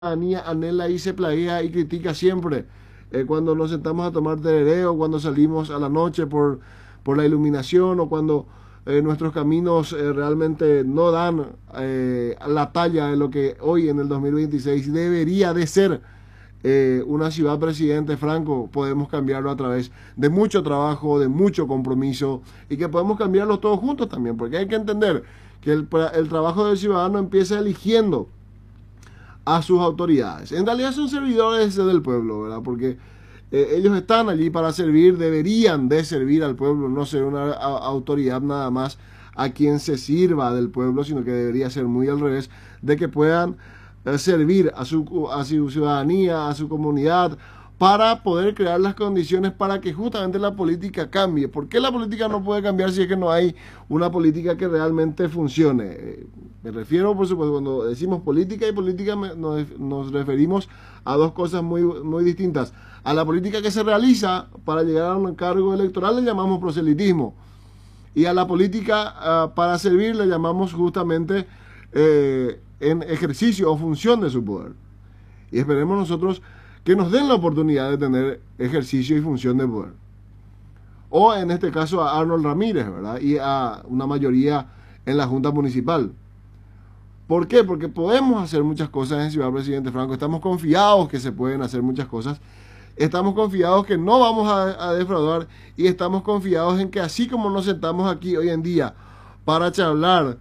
ciudadanía anhela y se plaguea y critica siempre. Cuando nos sentamos a tomar tereré, cuando salimos a la noche por la iluminación, o cuando nuestros caminos realmente no dan la talla de lo que hoy en el 2026 debería de ser una ciudad, presidente Franco. Podemos cambiarlo a través de mucho trabajo, de mucho compromiso, y que podemos cambiarlo todos juntos también, porque hay que entender que el trabajo del ciudadano empieza eligiendo a sus autoridades. En realidad son servidores del pueblo, ¿verdad? Porque ellos están allí para servir, deberían de servir al pueblo, no ser una autoridad nada más a quien se sirva del pueblo, sino que debería ser muy al revés, de que puedan servir a su ciudadanía, a su comunidad, para poder crear las condiciones para que justamente la política cambie. ¿Por qué la política no puede cambiar si es que no hay una política que realmente funcione? Me refiero, por supuesto, cuando decimos política y política nos referimos a dos cosas muy distintas. A la política que se realiza para llegar a un cargo electoral le llamamos proselitismo, y a la política para servir le llamamos justamente en ejercicio o función de su poder. Y esperemos nosotros que nos den la oportunidad de tener ejercicio y función de poder. O en este caso a Arnold Ramírez, ¿verdad? Y a una mayoría en la Junta Municipal. ¿Por qué? Porque podemos hacer muchas cosas en Ciudad Presidente Franco. Estamos confiados que se pueden hacer muchas cosas. Estamos confiados que no vamos a defraudar. Y estamos confiados en que así como nos sentamos aquí hoy en día para charlar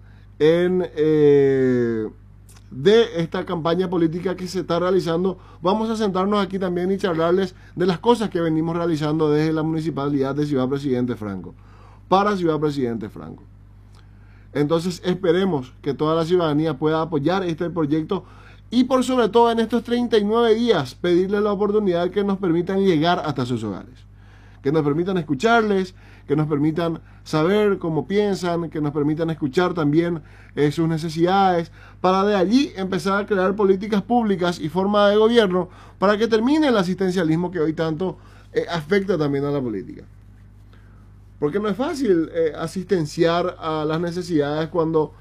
de esta campaña política que se está realizando, vamos a sentarnos aquí también y charlarles de las cosas que venimos realizando desde la Municipalidad de Ciudad Presidente Franco, para Ciudad Presidente Franco. Entonces esperemos que toda la ciudadanía pueda apoyar este proyecto, y por sobre todo en estos 39 días pedirles la oportunidad que nos permitan llegar hasta sus hogares, que nos permitan escucharles, que nos permitan saber cómo piensan, que nos permitan escuchar también sus necesidades, para de allí empezar a crear políticas públicas y forma de gobierno para que termine el asistencialismo que hoy tanto afecta también a la política. Porque no es fácil asistenciar a las necesidades cuando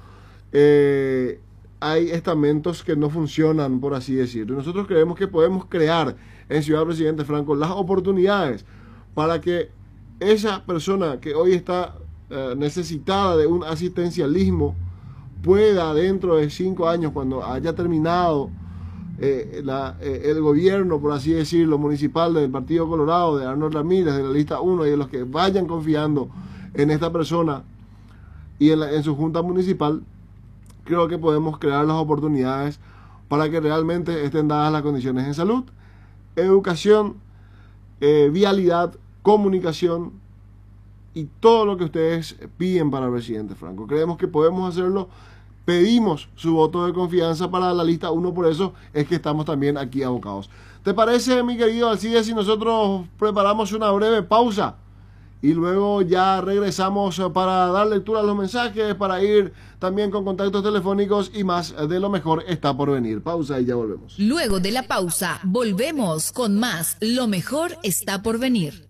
hay estamentos que no funcionan, por así decirlo. Nosotros creemos que podemos crear en Ciudad Presidente Franco las oportunidades para que esa persona que hoy está necesitada de un asistencialismo pueda, dentro de 5 años, cuando haya terminado el gobierno, por así decirlo, municipal del Partido Colorado, de Arnold Ramírez, de la lista 1, y de los que vayan confiando en esta persona y en su junta municipal, creo que podemos crear las oportunidades para que realmente estén dadas las condiciones en salud, educación, vialidad, comunicación y todo lo que ustedes piden para el presidente Franco. Creemos que podemos hacerlo. Pedimos su voto de confianza para la lista 1, por eso es que estamos también aquí abocados. ¿Te parece, mi querido Alcides, si nosotros preparamos una breve pausa y luego ya regresamos para dar lectura a los mensajes, para ir también con contactos telefónicos y más de Lo Mejor Está Por Venir? Pausa y ya volvemos. Luego de la pausa, volvemos con más Lo Mejor Está Por Venir.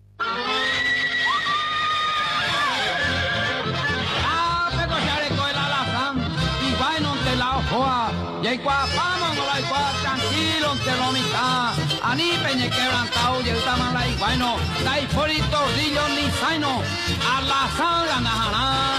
Tranquilo, te lo mitad. Ani peñe quebrantado, y el tamala y bueno, dai forito, rillo ni saino, a la sanga najana.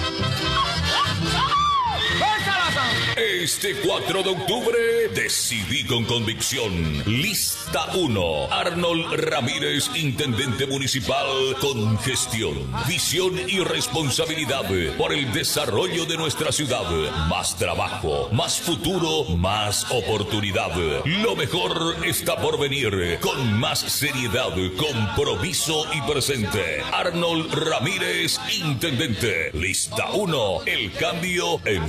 Este 4 de octubre decidí con convicción. Lista 1. Arnold Ramírez, intendente municipal, con gestión, visión y responsabilidad por el desarrollo de nuestra ciudad. Más trabajo, más futuro, más oportunidad. Lo mejor está por venir, con más seriedad, compromiso y presente. Arnold Ramírez, intendente. Lista 1. El cambio en